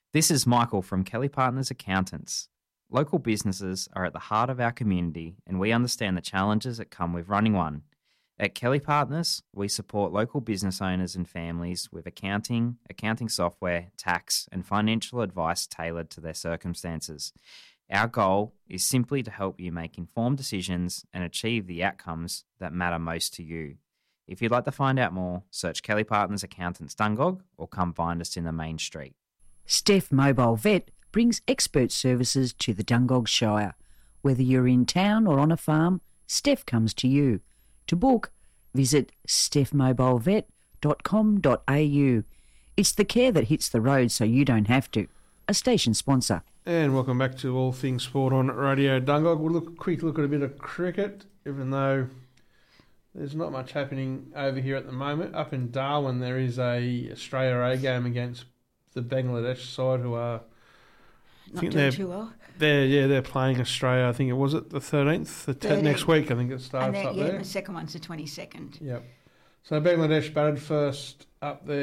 This is Michael from Kelly Partners Accountants. Local businesses are at the heart of our community, and we understand the challenges that come with running one. At Kelly Partners, we support local business owners and families with accounting software, tax, and financial advice tailored to their circumstances. Our goal is simply to help you make informed decisions and achieve the outcomes that matter most to you. If you'd like to find out more, search Kelly Partners Accountants Dungog or come find us in the main street. Steph Mobile Vet brings expert services to the Dungog Shire. Whether you're in town or on a farm, Steph comes to you. To book, visit stephmobilevet.com.au. It's the care that hits the road so you don't have to. A station sponsor. And welcome back to All Things Sport on Radio Dungog. We'll quick look at a bit of cricket, even though there's not much happening over here at the moment. Up in Darwin, there is a Australia A game against the Bangladesh side, who are not doing too well. They're playing Australia. I think it was the 13th, next week. I think it starts up there. The second one's the 22nd. Yep. So Bangladesh batted first up there.